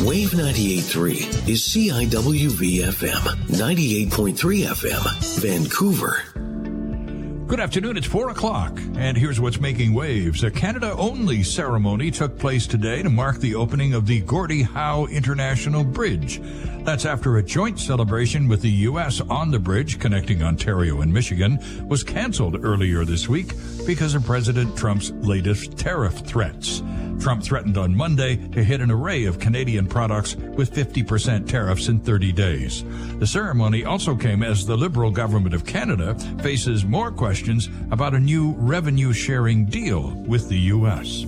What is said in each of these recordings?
Wave 98.3 is CIWV-FM, 98.3 FM, Vancouver. Good afternoon, it's 4 o'clock, and here's what's making waves. A Canada-only ceremony took place today to mark the opening of the Gordie Howe International Bridge. That's after a joint celebration with the U.S. on the bridge connecting Ontario and Michigan was canceled earlier this week because of President Trump's latest tariff threats. Trump threatened on Monday to hit an array of Canadian products with 50% tariffs in 30 days. The ceremony also came as the Liberal government of Canada faces more questions about a new revenue-sharing deal with the U.S.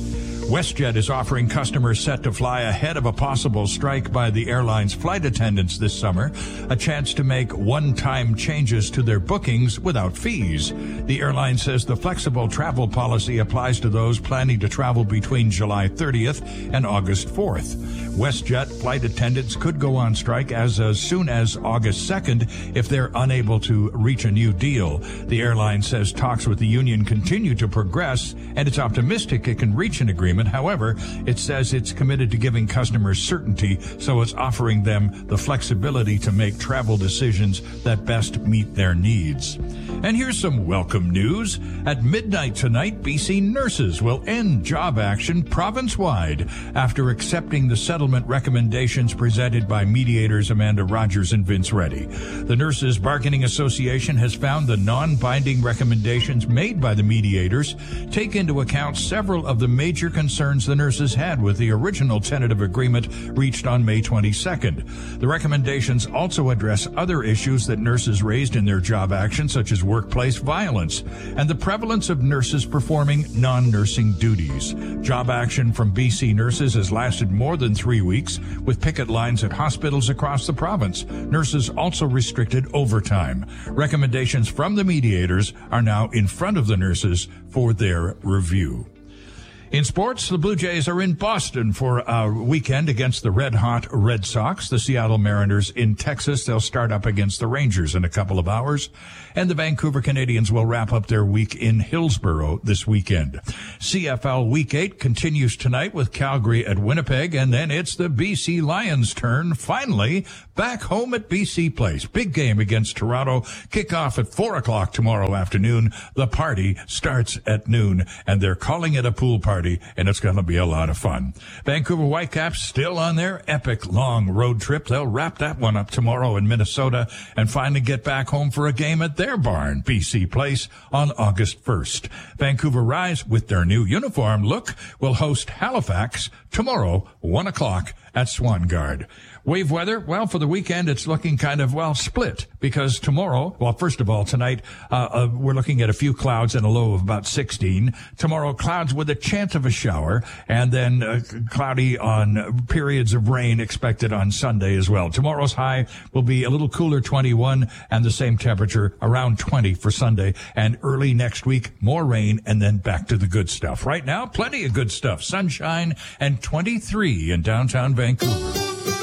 WestJet is offering customers set to fly ahead of a possible strike by the airline's flight attendants this summer a chance to make one-time changes to their bookings without fees. The airline says the flexible travel policy applies to those planning to travel between July 30th and August 4th. WestJet flight attendants could go on strike as soon as August 2nd if they're unable to reach a new deal. The airline says talks with the union continue to progress, and it's optimistic it can reach an agreement. However, it says it's committed to giving customers certainty, so it's offering them the flexibility to make travel decisions that best meet their needs. And here's some welcome news. At midnight tonight, BC nurses will end job action province-wide after accepting the settlement recommendations presented by mediators Amanda Rogers and Vince Reddy. The Nurses Bargaining Association has found the non-binding recommendations made by the mediators take into account several of the major concerns the nurses had with the original tentative agreement reached on May 22nd. The recommendations also address other issues that nurses raised in their job action, such as workplace violence and the prevalence of nurses performing non-nursing duties. Job action from BC nurses has lasted more than 3 weeks, with picket lines at hospitals across the province. Nurses also restricted overtime. Recommendations from the mediators are now in front of the nurses for their review. In sports, the Blue Jays are in Boston for a weekend against the red-hot Red Sox. The Seattle Mariners in Texas, they'll start up against the Rangers in a couple of hours. And the Vancouver Canadians will wrap up their week in Hillsborough this weekend. CFL Week 8 continues tonight with Calgary at Winnipeg, and then it's the BC Lions' turn, finally, back home at BC Place. Big game against Toronto. Kickoff at 4 o'clock tomorrow afternoon. The party starts at noon, and they're calling it a pool party, and it's going to be a lot of fun. Vancouver Whitecaps still on their epic long road trip. They'll wrap that one up tomorrow in Minnesota and finally get back home for a game at their barn, BC Place, on August 1st. Vancouver Rise, with their new uniform look, will host Halifax tomorrow, 1 o'clock at Swangard. Wave weather, well, for the weekend, it's looking kind of, split, because tomorrow, first of all, tonight, we're looking at a few clouds and a low of about 16. Tomorrow, clouds with a chance of a shower, and then cloudy on periods of rain expected on Sunday as well. Tomorrow's high will be a little cooler, 21, and the same temperature, around 20 for Sunday. And early next week, more rain, and then back to the good stuff. Right now, plenty of good stuff. Sunshine and 23 in downtown Vancouver.